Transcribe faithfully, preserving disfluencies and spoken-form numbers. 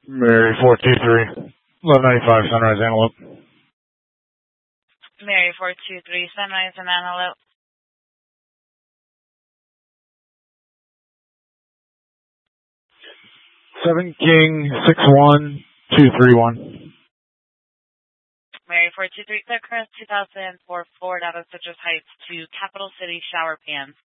Mary four two three, eleven ninety-five Sunrise Antelope. Mary four two three, Sunrise and Antelope. seven King six one two three one. Mary four two three, Clear Crest two thousand four Ford out of Citrus Heights to Capital City Shower Pans.